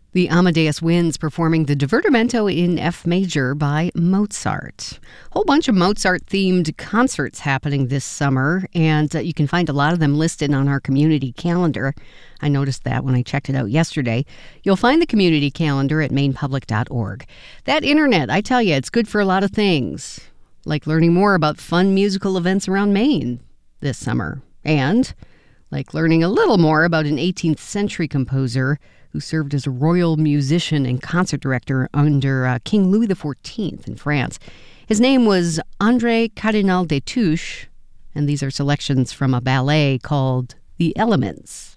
The Amadeus Winds performing the Divertimento in F major by Mozart. A whole bunch of Mozart-themed concerts happening this summer, and you can find a lot of them listed on our community calendar. I noticed that when I checked it out yesterday. You'll find the community calendar at mainpublic.org. That internet, I tell you, it's good for a lot of things, like learning more about fun musical events around Maine this summer, and like learning a little more about an 18th century composer who served as a royal musician and concert director under King Louis XIV in France. His name was André Cardinal Destouches, and these are selections from a ballet called The Elements.